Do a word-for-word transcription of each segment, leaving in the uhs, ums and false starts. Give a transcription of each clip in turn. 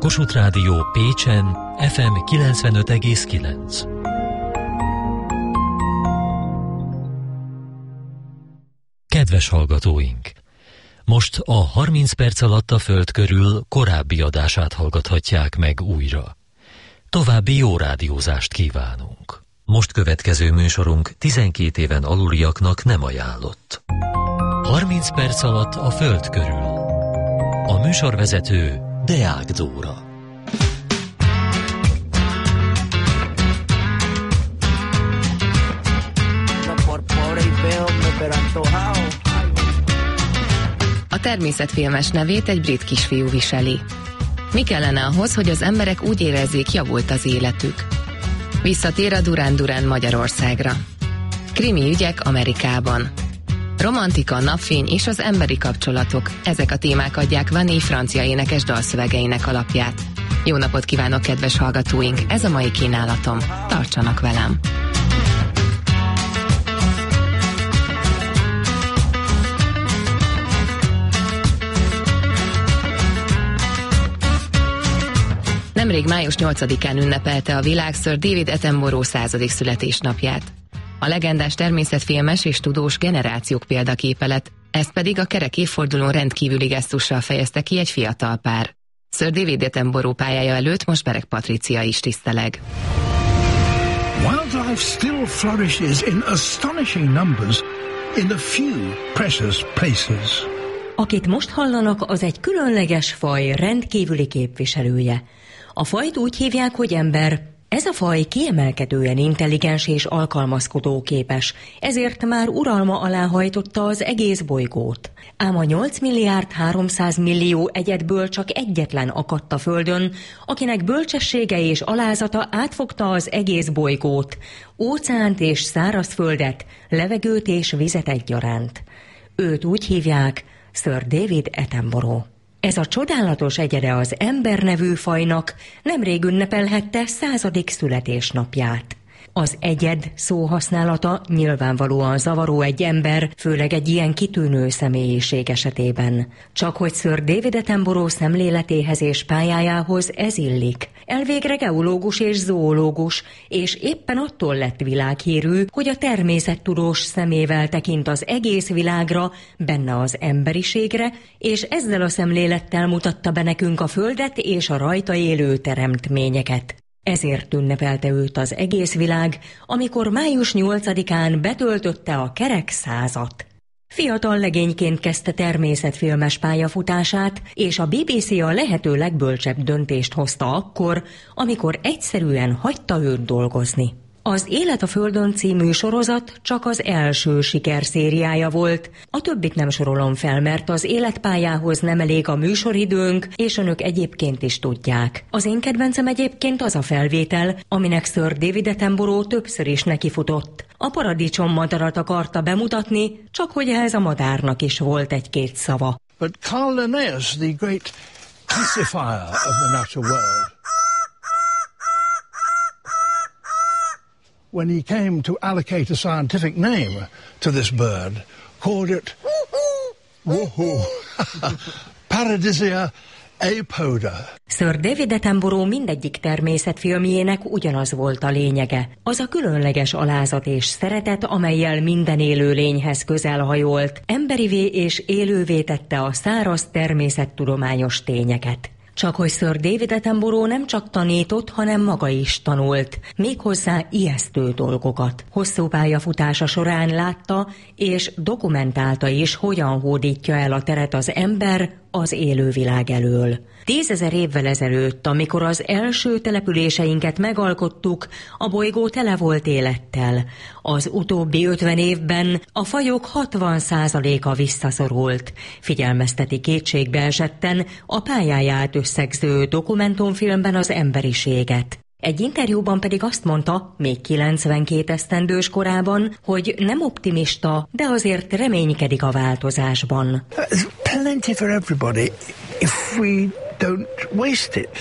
Kossuth Rádió Pécsen ef em kilencvenöt egész kilenc. Kedves hallgatóink! Most a harminc perc alatt a Föld körül korábbi adását hallgathatják meg újra. További jó rádiózást kívánunk! Most következő műsorunk tizenkét éven aluliaknak nem ajánlott. harminc perc alatt a Föld körül. A műsorvezető Deák Dóra. A természetfilmes nevét egy brit kisfiú viseli. Mi kellene ahhoz, hogy az emberek úgy érezzék, javult az életük? Visszatér a Duran Duran Magyarországra. Krimi ügyek Amerikában. Romantika, napfény és az emberi kapcsolatok. Ezek a témák adják Vanille francia énekes dalszövegeinek alapját. Jó napot kívánok, kedves hallgatóink! Ez a mai kínálatom. Tartsanak velem! Nemrég május nyolcadikán ünnepelte a világ Sir David Attenborough századik születésnapját. A legendás természetfilmes és tudós generációk példaképe lett, ezt pedig a kerek évfordulón rendkívüli gesztussal fejezte ki egy fiatal pár. Sir David Attenborough pályája előtt most Bereg Patricia is tiszteleg. Wildlife still flourishes in astonishing numbers in a few precious places. Akit most hallanak, az egy különleges faj rendkívüli képviselője. A fajt úgy hívják, hogy ember. Ez a faj kiemelkedően intelligens és alkalmazkodóképes, ezért már uralma alá hajtotta az egész bolygót. Ám a nyolc milliárd háromszáz millió egyedből csak egyetlen akadt a Földön, akinek bölcsessége és alázata átfogta az egész bolygót, óceánt és szárazföldet, levegőt és vizet egyaránt. Őt úgy hívják Sir David Attenborough. Ez a csodálatos egyede az ember nevű fajnak nemrég ünnepelhette századik születésnapját. Az egyed szóhasználata nyilvánvalóan zavaró egy ember, főleg egy ilyen kitűnő személyiség esetében. Csak hogy Sir David Attenborough szemléletéhez és pályájához ez illik. Elvégre geológus és zoológus, és éppen attól lett világhírű, hogy a természettudós szemével tekint az egész világra, benne az emberiségre, és ezzel a szemlélettel mutatta be nekünk a Földet és a rajta élő teremtményeket. Ezért ünnepelte őt az egész világ, amikor május nyolcadikán betöltötte a kerek százat. Fiatal legényként kezdte természetfilmes pályafutását, és a bé bé cé a lehető legbölcsebb döntést hozta akkor, amikor egyszerűen hagyta őt dolgozni. Az Élet a Földön című sorozat csak az első sikerszériája volt, a többit nem sorolom fel, mert az életpályához nem elég a műsoridőnk, és önök egyébként is tudják. Az én kedvencem egyébként az a felvétel, aminek Sir David Attenborough többször is nekifutott. A paradicsomadarat akarta bemutatni, csak hogy ehhez a madárnak is volt egy-két szava. But Carl Linnaeus, the great classifier of the natural world, when he came to allocate a scientific name to this bird, called it woohoo, Paradisia apoda. Sir David Attenborough mindegyik természetfilmjének ugyanaz volt a lényege. Az a különleges alázat és szeretet, amellyel minden élőlényhez közel hajolt, emberivé és élővé tette a száraz természettudományos tényeket. Csak hogy Sir David Attenborough nem csak tanított, hanem maga is tanult, méghozzá ijesztő dolgokat. Hosszú pályafutása során látta és dokumentálta is, hogyan hódítja el a teret az ember az élővilág elől. Tízezer évvel ezelőtt, amikor az első településeinket megalkottuk, a bolygó tele volt élettel. Az utóbbi ötven évben a fajok hatvan százaléka visszaszorult. Figyelmezteti kétségbeesetten a pályáját összegző dokumentumfilmben az emberiséget. Egy interjúban pedig azt mondta, még kilencvenkét esztendős korában, hogy nem optimista, de azért reménykedik a változásban. There's plenty for everybody if we don't waste it.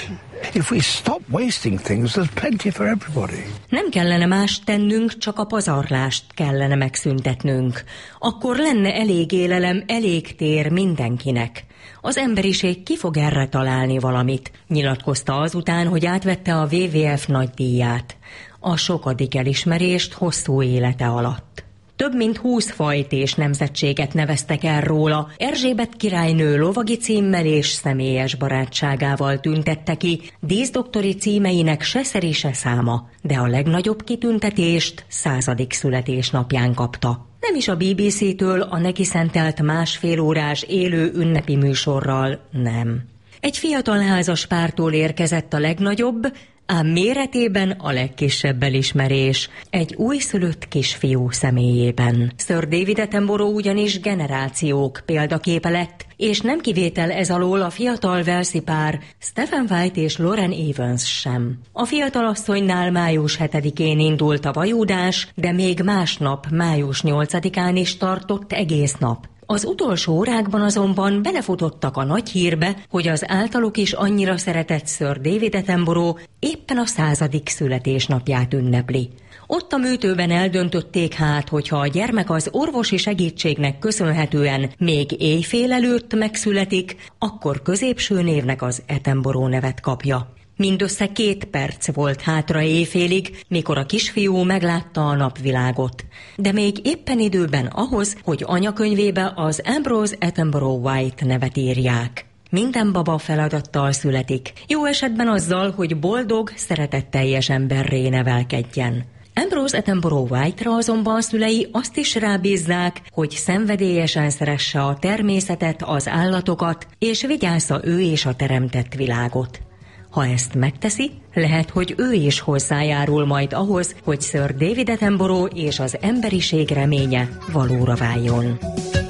If we stop wasting things, there's plenty for everybody. Nem kellene más tennünk, csak a pazarlást kellene megszüntetnünk. Akkor lenne elég élelem, elég tér mindenkinek. Az emberiség ki fog erre találni valamit, nyilatkozta azután, hogy átvette a dupla vé vé ef nagydíját. A sokadik elismerést hosszú élete alatt. Több mint húsz fajt és nemzetséget neveztek el róla. Erzsébet királynő lovagi címmel és személyes barátságával tüntette ki, díszdoktori címeinek se szeri se száma, de a legnagyobb kitüntetést századik születésnapján kapta. Nem is a bé bé cé-től a neki szentelt másfél órás élő ünnepi műsorral, nem. Egy fiatal házas pártól érkezett a legnagyobb, ám méretében a legkisebb elismerés, egy újszülött kisfiú személyében. Sir David Attenborough ugyanis generációk példaképe lett, és nem kivétel ez alól a fiatal walesi pár Stephen White és Lauren Evans sem. A fiatalasszonynál május hetedikén indult a vajúdás, de még másnap, május nyolcadikán is tartott egész nap. Az utolsó órákban azonban belefutottak a nagy hírbe, hogy az általuk is annyira szeretett Sir David Attenborough éppen a századik születésnapját ünnepli. Ott a műtőben eldöntötték hát, hogyha a gyermek az orvosi segítségnek köszönhetően még éjfél előtt megszületik, akkor középső névnek az Attenborough nevet kapja. Mindössze két perc volt hátra éjfélig, mikor a kisfiú meglátta a napvilágot. De még éppen időben ahhoz, hogy anyakönyvébe az Ambrose Attenborough White nevet írják. Minden baba feladattal születik, jó esetben azzal, hogy boldog, szeretetteljes emberré nevelkedjen. Ambrose Attenborough White-ra azonban szülei azt is rábízzák, hogy szenvedélyesen szeresse a természetet, az állatokat, és vigyázza ő és a teremtett világot. Ha ezt megteszi, lehet, hogy ő is hozzájárul majd ahhoz, hogy Sir David Attenborough és az emberiség reménye valóra váljon.